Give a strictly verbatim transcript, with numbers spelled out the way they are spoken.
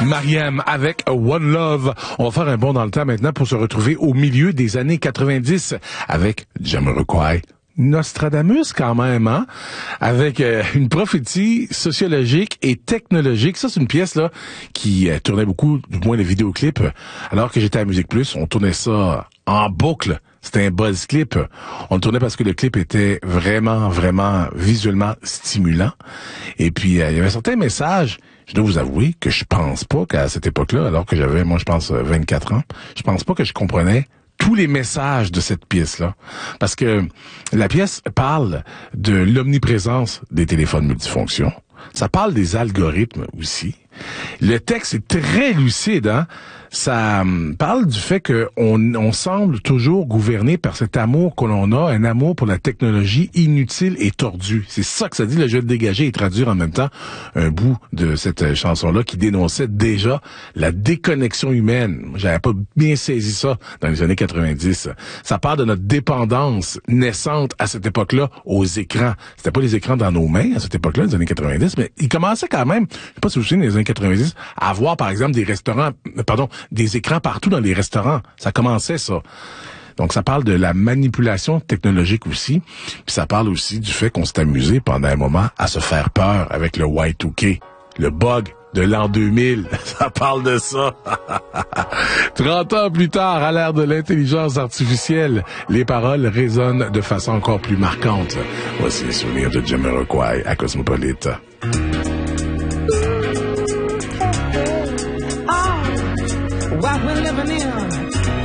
Mariam avec One Love. On va faire un bond dans le temps maintenant pour se retrouver au milieu des années quatre-vingt-dix avec Jamiroquai. Nostradamus quand même, hein? Avec euh, une prophétie sociologique et technologique. Ça, c'est une pièce là qui euh, tournait beaucoup, du moins les vidéoclips. Alors que j'étais à Musique Plus, on tournait ça en boucle. C'était un buzz clip. On le tournait parce que le clip était vraiment, vraiment visuellement stimulant. Et puis, euh, il y avait certains messages. Je dois vous avouer que je pense pas qu'à cette époque-là, alors que j'avais, moi, je pense, vingt-quatre ans, je pense pas que je comprenais tous les messages de cette pièce-là. Parce que la pièce parle de l'omniprésence des téléphones multifonctions. Ça parle des algorithmes aussi. Le texte est très lucide, hein. Ça um, parle du fait que on, on semble toujours gouverné par cet amour que l'on a, un amour pour la technologie inutile et tordue. C'est ça que ça dit. Là, je vais le dégager et traduire en même temps un bout de cette chanson-là qui dénonçait déjà la déconnexion humaine. J'avais pas bien saisi ça dans les années quatre-vingt-dix. Ça parle de notre dépendance naissante à cette époque-là aux écrans. C'était pas les écrans dans nos mains à cette époque-là, les années quatre-vingt-dix, mais il commençait quand même, je sais pas si vous vous souvenez, dans les années quatre-vingt-dix, à avoir, par exemple, des restaurants, pardon, des écrans partout dans les restaurants. Ça commençait, ça. Donc, ça parle de la manipulation technologique aussi. Puis ça parle aussi du fait qu'on s'est amusé pendant un moment à se faire peur avec le Y deux K. Le bug de l'an deux mille. Ça parle de ça. trente ans plus tard, à l'ère de l'intelligence artificielle, les paroles résonnent de façon encore plus marquante. Voici les souvenirs de Jamiroquai à Cosmopolite. While we're living